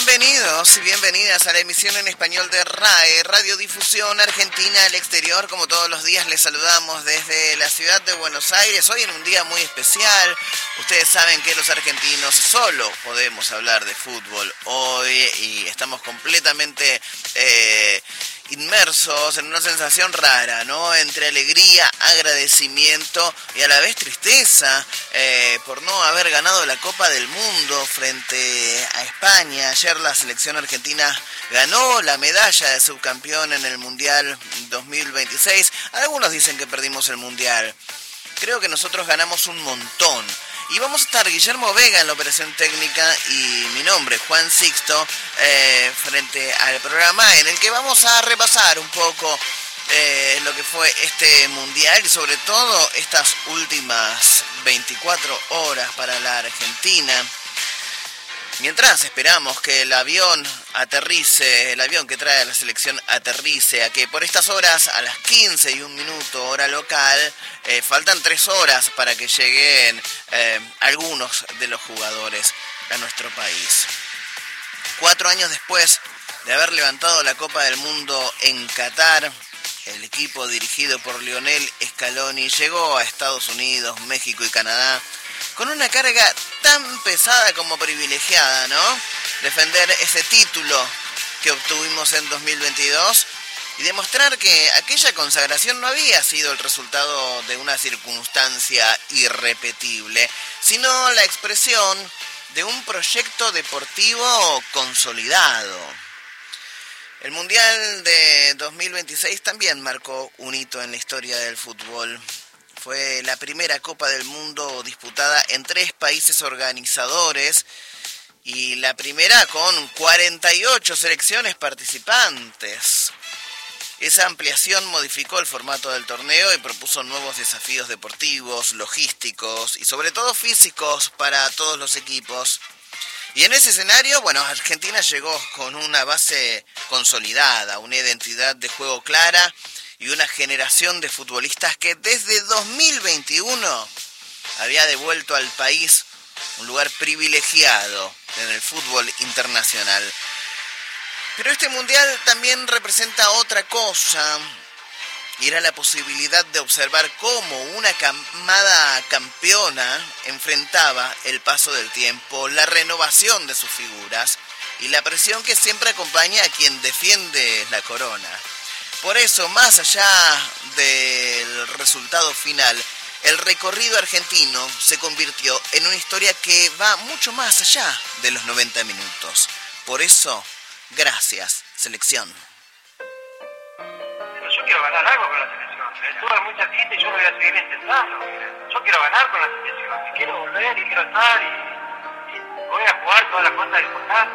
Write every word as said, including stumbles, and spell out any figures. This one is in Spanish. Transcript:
Bienvenidos y bienvenidas a la emisión en español de R A E, Radiodifusión Argentina al Exterior. Como todos los días les saludamos desde la ciudad de Buenos Aires, hoy en un día muy especial. Ustedes saben que los argentinos solo podemos hablar de fútbol hoy y estamos completamente eh, inmersos en una sensación rara, ¿no? Entre alegría, agradecimiento y a la vez tristeza eh, por no haber ganado la Copa del Mundo frente a España. Ayer la selección argentina ganó la medalla de subcampeón en el Mundial dos mil veintiséis. Algunos dicen que perdimos el Mundial. Creo que nosotros ganamos un montón. Y vamos a estar Guillermo Vega en la operación técnica y mi nombre, Juan Sixto, eh, frente al programa en el que vamos a repasar un poco eh, lo que fue este Mundial y sobre todo estas últimas veinticuatro horas para la Argentina. Mientras esperamos que el avión aterrice, el avión que trae a la selección aterrice, a que por estas horas, a las quince y un minuto, hora local, eh, faltan tres horas para que lleguen eh, algunos de los jugadores a nuestro país. Cuatro años después de haber levantado la Copa del Mundo en Qatar, el equipo dirigido por Lionel Scaloni llegó a Estados Unidos, México y Canadá con una carga tan pesada como privilegiada, ¿no? Defender ese título que obtuvimos en dos mil veintidós y demostrar que aquella consagración no había sido el resultado de una circunstancia irrepetible, sino la expresión de un proyecto deportivo consolidado. El Mundial de dos mil veintiséis también marcó un hito en la historia del fútbol. Fue la primera Copa del Mundo disputada en tres países organizadores y la primera con cuarenta y ocho selecciones participantes. Esa ampliación modificó el formato del torneo y propuso nuevos desafíos deportivos, logísticos y sobre todo físicos para todos los equipos. Y en ese escenario, bueno, Argentina llegó con una base consolidada, una identidad de juego clara y una generación de futbolistas que desde dos mil veintiuno había devuelto al país un lugar privilegiado en el fútbol internacional. Pero este mundial también representa otra cosa, y era la posibilidad de observar cómo una camada campeona enfrentaba el paso del tiempo, la renovación de sus figuras y la presión que siempre acompaña a quien defiende la corona. Por eso, más allá del resultado final, el recorrido argentino se convirtió en una historia que va mucho más allá de los noventa minutos. Por eso, gracias, selección. Pero yo quiero ganar algo con la selección. El fútbol es muy triste y yo lo voy a seguir intentando. Yo quiero ganar con la selección. Y quiero volver y quiero estar y, y voy a jugar todas las cosas importantes.